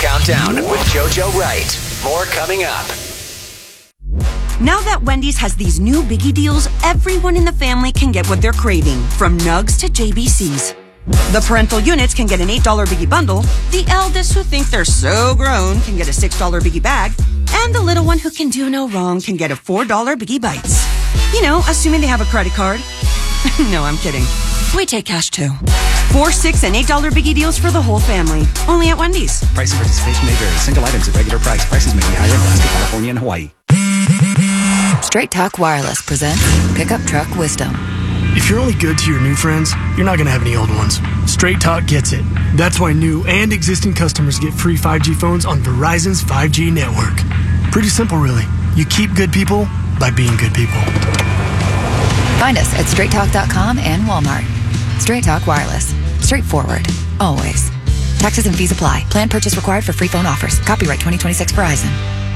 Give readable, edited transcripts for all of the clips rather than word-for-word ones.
Countdown with JoJo Wright. More coming up. Now that Wendy's has these new biggie deals, everyone in the family can get what they're craving, from nugs to JBCs. The parental units can get an $8 biggie bundle, the eldest who think they're so grown can get a $6 biggie bag, and the little one who can do no wrong can get a $4 biggie bites. You know, assuming they have a credit card. No, I'm kidding. We take cash too. 4, 6, and $8 biggie deals for the whole family. Only at Wendy's. Price and participation may vary. Single items at regular price. Prices may be higher in Alaska, California, and Hawaii. Straight Talk Wireless presents Pickup Truck Wisdom. If you're only good to your new friends, you're not going to have any old ones. Straight Talk gets it. That's why new and existing customers get free 5G phones on Verizon's 5G network. Pretty simple, really. You keep good people by being good people. Find us at straighttalk.com and Walmart. Straight Talk Wireless. Straightforward. Always. Taxes and fees apply. Plan purchase required for free phone offers. Copyright 2026 Verizon.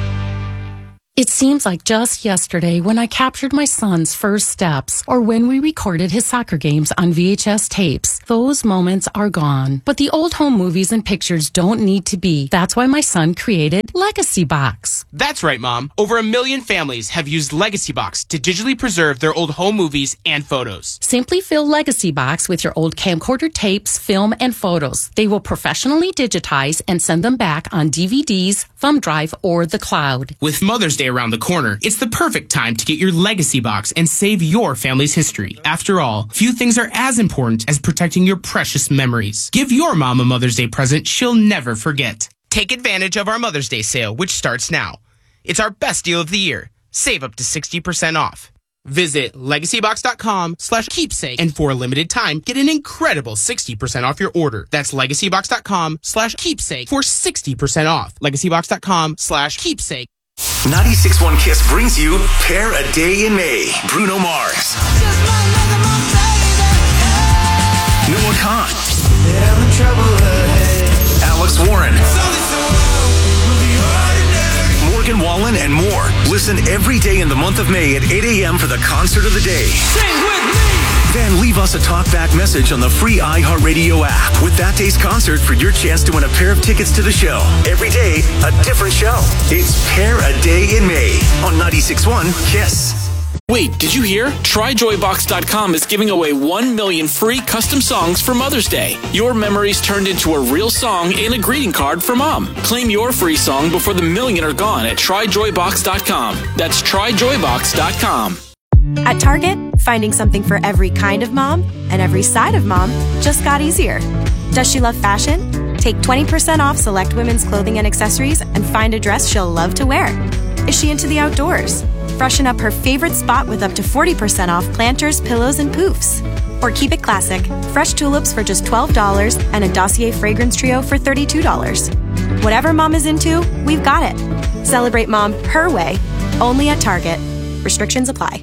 It seems like just yesterday when I captured my son's first steps or when we recorded his soccer games on VHS tapes. Those moments are gone. But the old home movies and pictures don't need to be. That's why my son created Legacy Box. That's right, Mom. Over 1 million families have used Legacy Box to digitally preserve their old home movies and photos. Simply fill Legacy Box with your old camcorder tapes, film, and photos. They will professionally digitize and send them back on DVDs, thumb drive, or the cloud. With Mother's Day around the corner, it's the perfect time to get your Legacy Box and save your family's history. After all, few things are as important as protecting your precious memories. Give your mom a Mother's Day present she'll never forget. Take advantage of our Mother's Day sale, which starts now. It's our best deal of the year. Save up to 60% off. Visit legacybox.com/keepsake and for a limited time, get an incredible 60% off your order. That's legacybox.com/keepsake for 60% off. legacybox.com/keepsake. 96.1 KISS brings you Pair a Day in May. Bruno Mars. Noah Khan. Alex Warren. Morgan Wallen and more. Listen every day in the month of May at 8 a.m. for the concert of the day. Sing with me! Then leave us a talkback message on the free iHeartRadio app with that day's concert for your chance to win a pair of tickets to the show. Every day, a different show. It's Pair a Day in May on 96.1 KISS. Wait, did you hear? TryJoyBox.com is giving away 1 million free custom songs for Mother's Day. Your memories turned into a real song and a greeting card for Mom. Claim your free song before the million are gone at TryJoyBox.com. That's TryJoyBox.com. At Target, finding something for every kind of mom and every side of mom just got easier. Does she love fashion? Take 20% off select women's clothing and accessories and find a dress she'll love to wear. Is she into the outdoors? Freshen up her favorite spot with up to 40% off planters, pillows, and poofs. Or keep it classic. Fresh tulips for just $12 and a Dossier fragrance trio for $32. Whatever mom is into, we've got it. Celebrate mom her way, only at Target. Restrictions apply.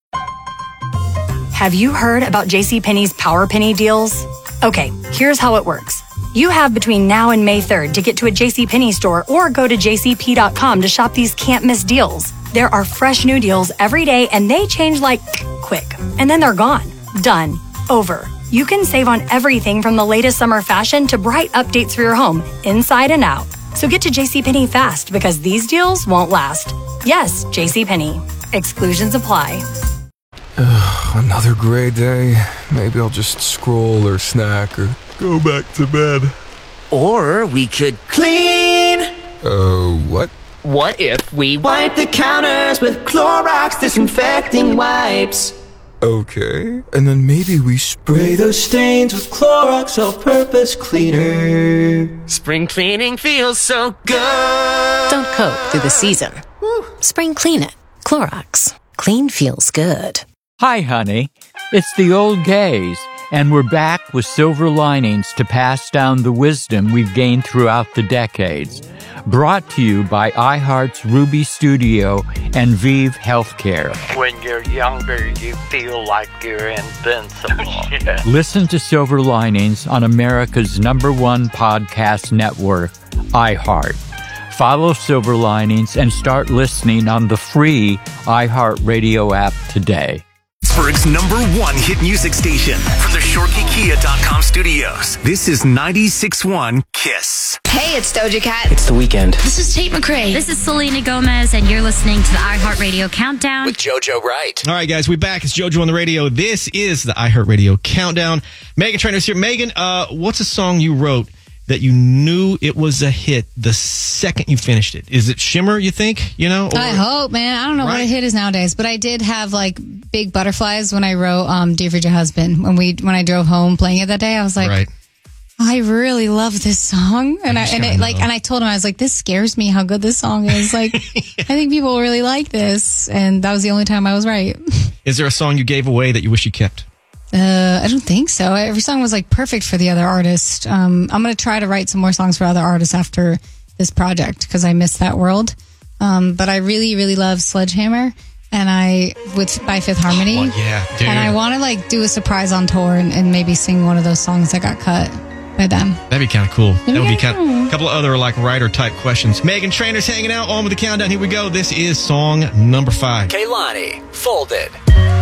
Have you heard about JCPenney's Power Penny deals? Okay, here's how it works. You have between now and May 3rd to get to a JCPenney store or go to jcp.com to shop these can't-miss deals. There are fresh new deals every day and they change like quick. And then they're gone. Done. Over. You can save on everything from the latest summer fashion to bright updates for your home, inside and out. So get to JCPenney fast because these deals won't last. Yes, JCPenney. Exclusions apply. Another gray day. Maybe I'll just scroll or snack or go back to bed. Or we could clean. What? What if we wipe the counters with Clorox disinfecting wipes? Okay, and then maybe we spray those stains with Clorox all-purpose cleaner. Spring cleaning feels so good. Don't cope through the season. Spring clean it. Clorox. Clean feels good. Hi, honey. It's the old gays, and we're back with silver linings to pass down the wisdom we've gained throughout the decades. Brought to you by iHeart's Ruby Studio and Vive Healthcare. When you're younger, you feel like you're invincible. Listen to Silver Linings on America's #1 podcast network, iHeart. Follow Silver Linings and start listening on the free iHeartRadio app today. Pittsburgh's #1 hit music station. From the ShortKeyKia.com studios. This is 96.1 KISS. Hey, it's Doja Cat. It's the weekend. This is Tate McRae. This is Selena Gomez, and you're listening to the iHeartRadio Countdown with JoJo Wright. All right, guys, we're back. It's JoJo on the radio. This is the iHeartRadio Countdown. Meghan Trainor's here. Megan, what's a song you wrote that you knew it was a hit the second you finished it? Is it Shimmer, you think? You know? Or, I hope, man. I don't know what a hit is nowadays, but I did have like big butterflies when I wrote Dear Future Husband. When I drove home playing it that day, I was like, I really love this song. And I told him, I was like, this scares me how good this song is. Like, I think people really like this. And that was the only time I was right. Is there a song you gave away that you wish you kept? I don't think so. Every song was like perfect for the other artist. I'm going to try to write some more songs for other artists after this project because I miss that world. But I really, really love Sledgehammer by Fifth Harmony. Oh, yeah, dude. And I want to like do a surprise on tour and maybe sing one of those songs that got cut by them. That'd be kind of cool. That would be kind of a couple of other like writer type questions. Meghan Trainor's hanging out on with the countdown. Here we go. This is song number 5. Kehlani, Folded.